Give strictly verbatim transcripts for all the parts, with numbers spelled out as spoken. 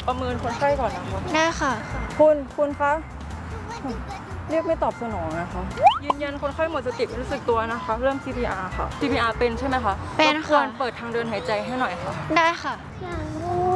ประเมินคนไข้ก่อนนะคะได้ค่ะคุณคุณคะเรียกไม่ตอบสนองนะคะยืนยันคนไข้หมดสติไม่รู้สึกตัวนะคะเริ่ม ซี พี อาร์ ค่ะ ซี พี อาร์ เป็นใช่ไหมคะเป็นค่ะควรเปิดทางเดินหายใจให้หน่อยค่ะได้ค่ะอยากรู้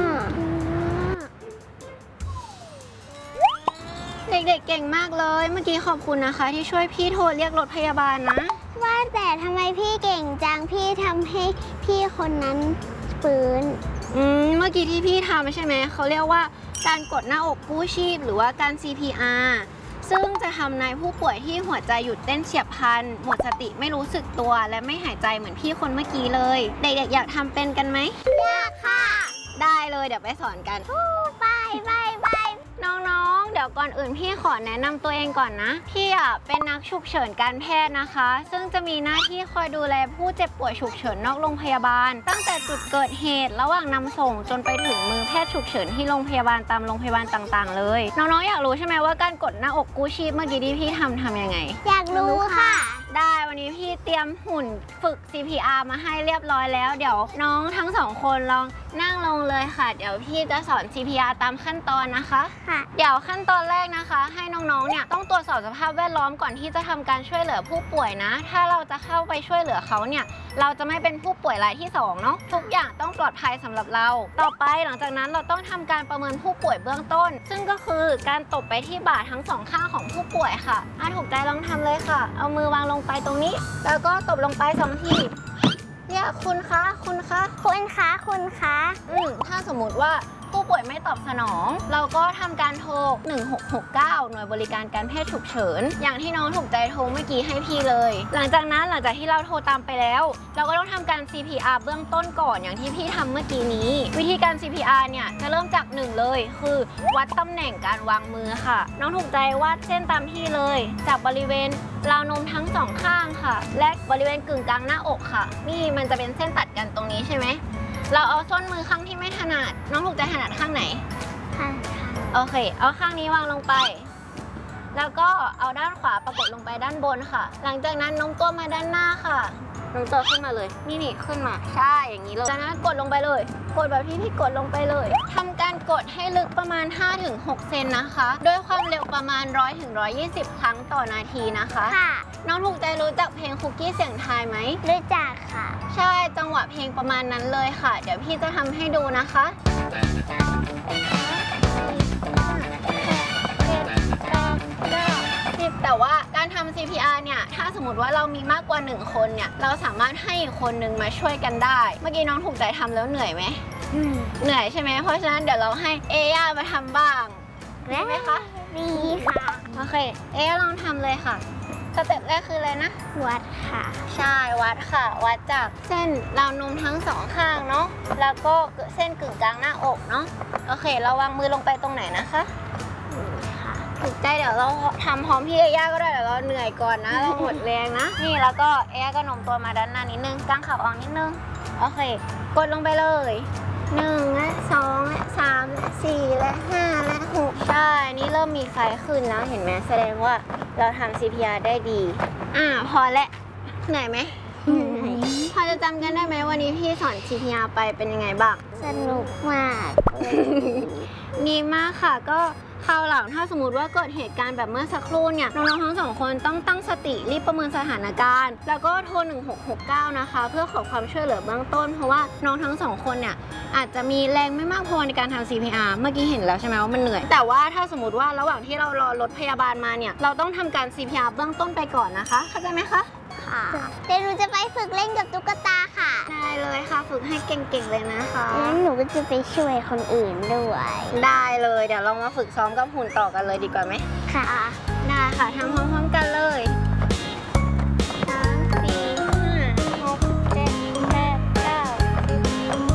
เด็กๆเก่งมากเลยเมื่อกี้ขอบคุณนะคะที่ช่วยพี่โทรเรียกรถพยาบาลนะว่าแต่ทำไมพี่เก่งจังพี่ทำให้พี่คนนั้นฟื้นอืมเมื่อกี้ที่พี่ทำใช่ไหมเขาเรียกว่าการกดหน้าอกกู้ชีพหรือว่าการ ซี พี อาร์ ซึ่งจะทำในผู้ป่วยที่หัวใจหยุดเต้นเฉียบพลันหมดสติไม่รู้สึกตัวและไม่หายใจเหมือนพี่คนเมื่อกี้เลยเด็กๆอยากทำเป็นกันไหมอยากค่ะได้เลยเดี๋ยวไปสอนกันไปไปไปน้องๆเดี๋ยวก่อนอื่นพี่ขอแนะนำตัวเองก่อนนะพี่อ่ะเป็นนักฉุกเฉินการแพทย์นะคะซึ่งจะมีหน้าที่คอยดูแลผู้เจ็บป่วยฉุกเฉินนอกโรงพยาบาลตั้งแต่จุดเกิดเหตุระหว่างนำส่งจนไปถึงมือแพทย์ฉุกเฉินที่โรงพยาบาลตามโรงพยาบาลต่างๆเลยน้องๆอยากรู้ใช่ไหมว่าการกดหน้าอกกู้ชีพเมื่อกี้ที่พี่ทำทำยังไงอยากรู้ค่ะได้วันนี้พี่เตรียมหุ่นฝึก ซี พี อาร์ มาให้เรียบร้อยแล้วเดี๋ยวน้องทั้งสองคนลองนั่งลงเลยค่ะเดี๋ยวพี่จะสอน ซี พี อาร์ ตามขั้นตอนนะคะค่ะเดี๋ยวขั้นตอนแรกนะคะให้น้องๆเนี่ยต้องตรวจสอบสภาพแวดล้อมก่อนที่จะทำการช่วยเหลือผู้ป่วยนะถ้าเราจะเข้าไปช่วยเหลือเขาเนี่ยเราจะไม่เป็นผู้ป่วยรายที่สองเนาะทุกอย่างต้องปลอดภัยสำหรับเราต่อไปหลังจากนั้นเราต้องทำการประเมินผู้ป่วยเบื้องต้นซึ่งก็คือการตบไปที่บ่าทั้งสองข้างของผู้ป่วยค่ะอ่ะถูกใจลองทำเลยค่ะเอามือวางลงไปตรงนี้แล้วก็ตบลงไปสองทีเนี่ยคุณคะคุณคะคุณคะคุณคะอืมถ้าสมมุติว่าผู้ป่วยไม่ตอบสนองเราก็ทำการโทรหนึ่งหกหกเก้าหน่วยบริการการแพทย์ฉุกเฉินอย่างที่น้องถูกใจโทรเมื่อกี้ให้พี่เลยหลังจากนั้นหลังจากที่เราโทรตามไปแล้วเราก็ต้องทำการ ซี พี อาร์ เบื้องต้นก่อนอย่างที่พี่ทำเมื่อกี้นี้วิธีการ ซี พี อาร์ เนี่ยจะเริ่มจากหนึ่งเลยคือวัดตำแหน่งการวางมือค่ะน้องถูกใจวาดเส้นตามที่เลยจากบริเวณราวนมทั้งสองข้างค่ะและบริเวณกึ่งกลางหน้าอกค่ะนี่มันจะเป็นเส้นตัดกันตรงนี้ใช่ไหมเราเอาส้นมือข้างที่ไม่ถนัดน้องถูกใจถนัดข้างไหนค่ะโอเคเอาข้างนี้วางลงไปแล้วก็เอาด้านขวาประกบลงไปด้านบนค่ะหลังจากนั้นโน้มตัวมาด้านหน้าค่ะโน้มตัวขึ้นมาเลยนี่นี่ขึ้นมาใช่อย่างนี้เลยจากนั้นกดลงไปเลยกดแบบที่พี่กดลงไปเลยทำการกดให้ลึกประมาณ ห้าถึงหก เซนนะคะด้วยความเร็วประมาณ ร้อยถึงร้อยยี่สิบ ครั้งต่อนาทีนะคะค่ะน้องถูกใจรู้จักเพลงคุกกี้เสียงทายไหมรู้จักค่ะใช่จังหวะเพลงประมาณนั้นเลยค่ะเดี๋ยวพี่จะทำให้ดูนะคะแต่ว่าการทำ ซี พี อาร์ เนี่ยถ้าสมมติว่าเรามีมากกว่าหนึ่งคนเนี่ยเราสามารถให้อีกคนนึงมาช่วยกันได้เมื่อกี้น้องถูกใจทำแล้วเหนื่อยไหมเหนื่อยใช่ไหมเพราะฉะนั้นเดี๋ยวเราให้เอย่ามาทำบ้างได้ไหมคะดีค่ะโอเคเอย่าลองทำเลยค่ะสเต็ปแรกคืออะไรนะวัดค่ะใช่วัดค่ะวัดจากเส้นราวนมทั้งสองข้างเนาะแล้วก็เส้นกึ่งกลางหน้าอกเนาะโอเคเราวางมือลงไปตรงไหนนะคะถูกใจเดี๋ยวเราทำพร้อมพี่เอย่าก็ได้เดี๋ยวเราเหนื่อยก่อนนะเราหมดแรงนะนี่แล้วก็เอย่าก็โน้มตัวมาด้านหน้านิดนึงกางขาออกนิดนึงโอเคกดลงไปเลยหนึ่งและสองและสามและสี่และห้าและหกใช่นี่เริ่มมีไฟขึ้นแล้วเห็นไหมแสดงว่าเราทำ ซี พี อาร์ ได้ดีอ่าพอและเหนื่อยไหมพอจะจำกันได้ไหมวันนี้พี่สอน ซี พี อาร์ ไปเป็นยังไงบ้างสนุกมากดีมากค่ะก็คราวหลังถ้าสมมติว่าเกิดเหตุการณ์แบบเมื่อสักครู่เนี่ยน้องๆทั้งสองคนต้องตั้งสติรีบประเมินสถานการณ์แล้วก็โทรหนึ่งหกหกเก้านะคะเพื่อขอความช่วยเหลือเบื้องต้นเพราะว่าน้องทั้งสองคนเนี่ยอาจจะมีแรงไม่มากพอในการทำ ซี พี อาร์ เมื่อกี้เห็นแล้วใช่ไหมว่ามันเหนื่อยแต่ว่าถ้าสมมติว่าระหว่างที่เรารอรถพยาบาลมาเนี่ยเราต้องทำการ ซี พี อาร์ เบื้องต้นไปก่อนนะคะเข้าใจไหมคะค่ะเดี๋ยวหนูจะไปฝึกเล่นกับตุ๊กตาค่ะได้เลยค่ะฝึกให้เก่งๆเลยนะคะงั้นหนูก็จะไปช่วยคนอื่นด้วยได้เลยเดี๋ยวเรามาฝึกซ้อมกับหุ่นต่อกันเลยดีกว่าไหมค่ะได้ค่ะทำพร้อมๆกัน